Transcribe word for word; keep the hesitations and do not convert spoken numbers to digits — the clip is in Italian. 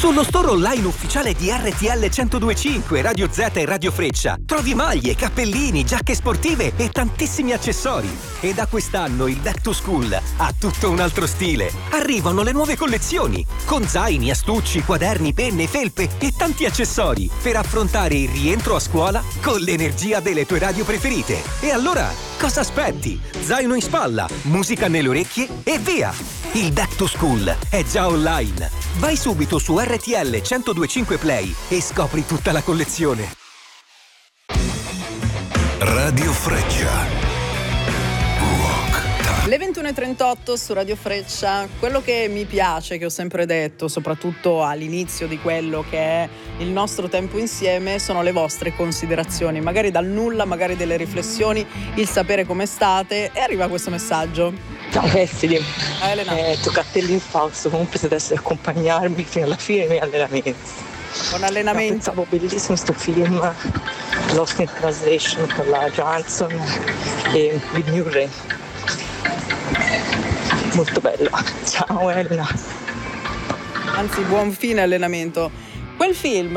Sullo store online ufficiale di R T L centodue e cinque, Radio Z e Radio Freccia trovi maglie, cappellini, giacche sportive e tantissimi accessori. E da quest'anno il Back to School ha tutto un altro stile. Arrivano le nuove collezioni con zaini, astucci, quaderni, penne, felpe e tanti accessori per affrontare il rientro a scuola con l'energia delle tue radio preferite. E allora, cosa aspetti? Zaino in spalla, musica nelle orecchie e via! Il Back to School è già online. Vai subito su R T L centodue e cinque Play e scopri tutta la collezione. Radio Freccia. Le ventuno e trentotto su Radio Freccia. Quello che mi piace, che ho sempre detto, soprattutto all'inizio di quello che è il nostro tempo insieme, sono le vostre considerazioni, magari dal nulla, magari delle riflessioni, il sapere come state. E arriva questo messaggio. Ciao Cassidy, ah, Elena. Eh, Toccattelle in Fausto, comunque se adesso accompagnarmi fino alla fine dei miei allenamenti. Buon allenamento. Pensavo bellissimo sto film Lost in Translation con la Johansson e Bill Murray. Molto bello. Ciao Elena. Anzi, buon fine allenamento. Quel film